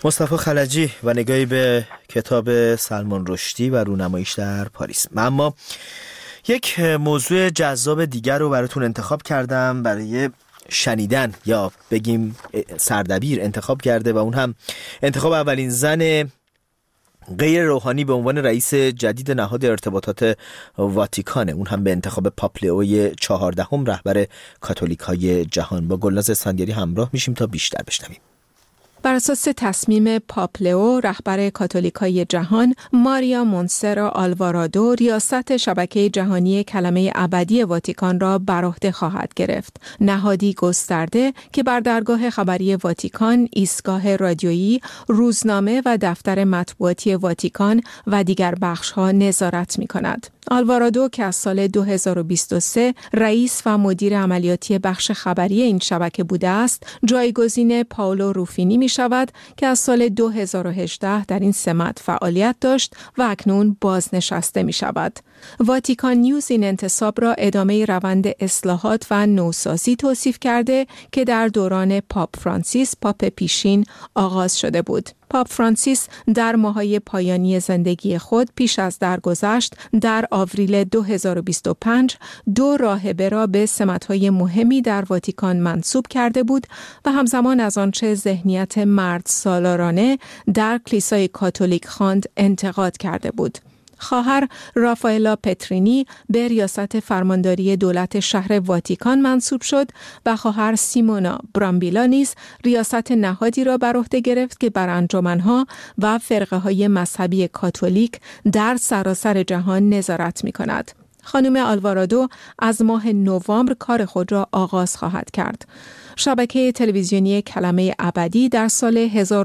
مصطفی خلجی و نگاهی به کتاب سلمان رشدی و رونماییش در پاریس. اما یک موضوع جذاب دیگر رو براتون انتخاب کردم برای شنیدن، یا بگیم سردبیر انتخاب کرده، و اون هم انتخاب اولین زن غیر روحانی به عنوان رئیس جدید نهاد ارتباطات واتیکانه، اون هم به انتخاب پاپ لئوی 14 رهبر کاتولیک‌های جهان. با گلناز اسفندیاری همراه میشیم تا بیشتر بشنویم. بر اساس تصمیم پاپ لئو رهبر کاتولیکای جهان، ماریا مونسرا آلوارادو ریاست شبکه جهانی کلمه ابدی واتیکان را بر عهده خواهد گرفت. نهادی گسترده که بر درگاه خبری واتیکان، ایستگاه رادیویی، روزنامه و دفتر مطبوعاتی واتیکان و دیگر بخش‌ها نظارت می‌کند. آلوارادو که از سال 2023 رئیس و مدیر عملیاتی بخش خبری این شبکه بوده است، جایگزین پائولو روفینی می شود که از سال 2018 در این سمت فعالیت داشت و اکنون بازنشسته می شود. واتیکان نیوز این انتصاب را ادامه روند اصلاحات و نوسازی توصیف کرده که در دوران پاپ فرانسیس، پاپ پیشین، آغاز شده بود. پاپ فرانسیس در ماه‌های پایانی زندگی خود پیش از درگذشت در آوریل 2025 2 راهبه را به سمت‌های مهمی در واتیکان منصوب کرده بود و همزمان از آنچه ذهنیت مرد سالارانه در کلیسای کاتولیک خواند انتقاد کرده بود. خواهر رافائلا پترینی به ریاست فرمانداری دولت شهر واتیکان منصوب شد و خواهر سیمونا برامبیلا نیز ریاست نهادی را بر عهده گرفت که بر انجمن‌ها و فرقه‌های مذهبی کاتولیک در سراسر جهان نظارت می‌کند. خانم آلوارادو از ماه نوامبر کار خود را آغاز خواهد کرد. شبکه تلویزیونی کلمه ابدی در سال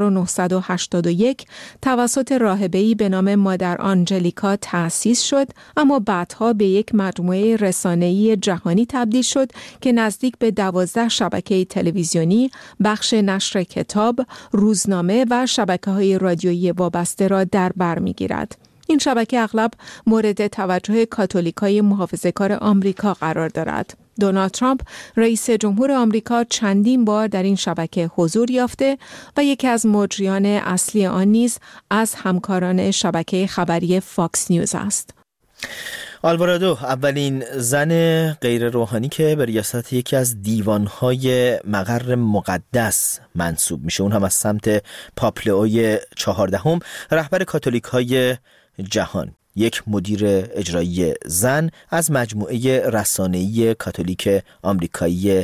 1981 توسط راهبه‌ای به نام مادر آنجلیکا تأسیس شد، اما بعدها به یک مجموعه رسانه‌ای جهانی تبدیل شد که نزدیک به 12 شبکه تلویزیونی، بخش نشر کتاب، روزنامه و شبکه‌های رادیویی وابسته را در بر می‌گیرد. این شبکه اغلب مورد توجه کاتولیکای محافظه‌کار آمریکا قرار دارد. دونالد ترامپ رئیس جمهور آمریکا چندین بار در این شبکه حضور یافته و یکی از مجریان اصلی آن نیز از همکاران شبکه خبری فاکس نیوز است. آلوارادو اولین زن غیر روحانی که به ریاست یکی از دیوانهای مقر مقدس منصوب میشه، اون هم از سمت پاپ لئوی 14 رهبر کاتولیک‌های جهان، یک مدیر اجرایی زن از مجموعه رسانه‌ای کاتولیک آمریکایی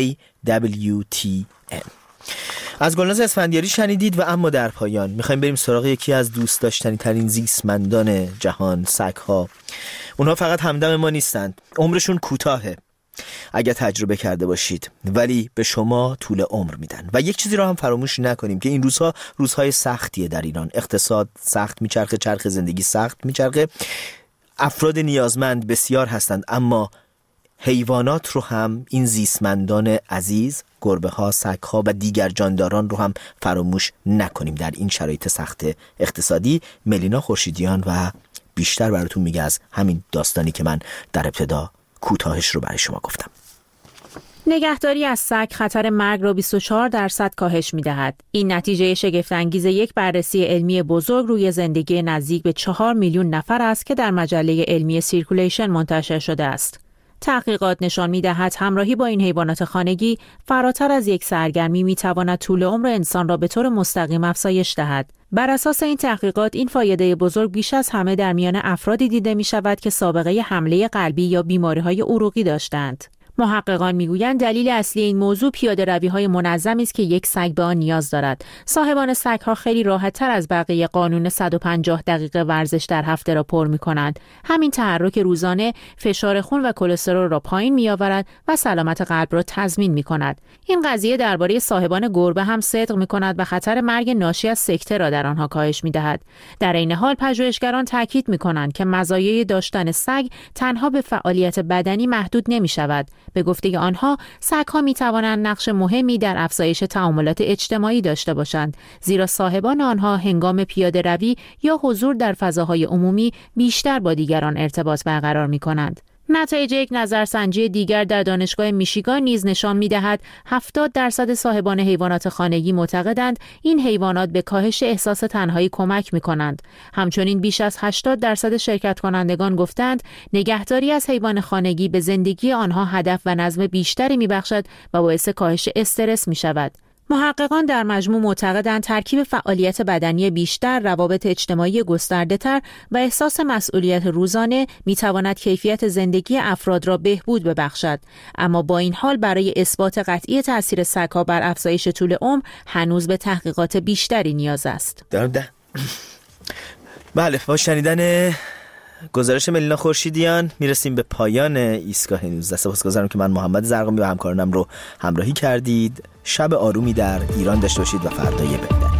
AWTN. از گلناز اسفندیاری شنیدید. و اما در پایان میخوایم بریم سراغ یکی از دوست داشتنی ترین زیستمندان جهان، سگ‌ها. اونها فقط همدم ما نیستند، عمرشون کوتاهه اگر تجربه کرده باشید، ولی به شما طول عمر میدن. و یک چیزی را هم فراموش نکنیم که این روزها روزهای سختیه در ایران. اقتصاد سخت میچرخه، چرخ زندگی سخت میچرخه، افراد نیازمند بسیار هستند، اما حیوانات رو هم، این زیستمندان عزیز، گربه ها، سگ ها و دیگر جانداران رو هم فراموش نکنیم در این شرایط سخت اقتصادی. ملینا خورشیدیان و بیشتر براتون میگه از همین داستانی که من در ابتدا کوتاهش رو برای شما گفتم. نگهداری از سگ خطر مرگ را 24% کاهش می‌دهد. این نتیجه شگفت‌انگیز یک بررسی علمی بزرگ روی زندگی نزدیک به 4 میلیون نفر است که در مجله علمی سیرکولیشن منتشر شده است. تحقیقات نشان می‌دهد همراهی با این حیوانات خانگی فراتر از یک سرگرمی می‌تواند طول عمر انسان را به طور مستقیم افزایش دهد. بر اساس این تحقیقات این فایده بزرگ بیش از همه در میان افرادی دیده می‌شود که سابقه حمله قلبی یا بیماری‌های عروقی داشتند. محققان میگویند دلیل اصلی این موضوع پیاده‌روی‌های منظمی است که یک سگ به آن نیاز دارد. صاحبان سگ‌ها خیلی راحت‌تر از بقیه قانون 150 دقیقه ورزش در هفته را پر می‌کنند. همین تحرک روزانه فشار خون و کلسترول را پایین می‌آورد و سلامت قلب را تضمین می‌کند. این قضیه درباره صاحبان گربه هم صدق می‌کند و خطر مرگ ناشی از سکته را در آنها کاهش می‌دهد. در این حال پژوهشگران تاکید می‌کنند که مزایای داشتن سگ تنها به فعالیت بدنی محدود نمی‌شود. به گفته آنها، سگ‌ها می‌توانند نقش مهمی در افزایش تعاملات اجتماعی داشته باشند، زیرا صاحبان آنها هنگام پیاده‌روی یا حضور در فضاهای عمومی بیشتر با دیگران ارتباط برقرار می‌کنند. نتایج یک نظرسنجی دیگر در دانشگاه میشیگان نیز نشان می‌دهد 70% صاحبان حیوانات خانگی معتقدند این حیوانات به کاهش احساس تنهایی کمک می‌کنند. همچنین بیش از 80% شرکت کنندگان گفتند نگهداری از حیوان خانگی به زندگی آنها هدف و نظم بیشتری می‌بخشد و باعث کاهش استرس می‌شود. محققان در مجموع معتقدند ترکیب فعالیت بدنی بیشتر، روابط اجتماعی گسترده‌تر و احساس مسئولیت روزانه می‌تواند کیفیت زندگی افراد را بهبود ببخشد. اما با این حال برای اثبات قطعی تأثیر سگ‌ها بر افزایش طول عمر هنوز به تحقیقات بیشتری نیاز است. بله، با شنیدن گزارش ملینا خورشیدیان میرسیم به پایان ایستگاه 19. سپاسگزارم که من محمد زرقامی و همکارانم رو همراهی کردید. شب آرومی در ایران داشته باشید و فردای بهتری.